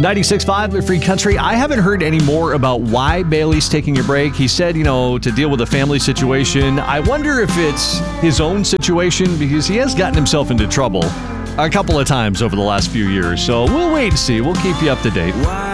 96.5 The Free Country. I haven't heard any more about why Bailey's taking a break. He said, to deal with a family situation. I wonder if it's his own situation because he has gotten himself into trouble a couple of times over the last few years. So we'll wait and see. We'll keep you up to date.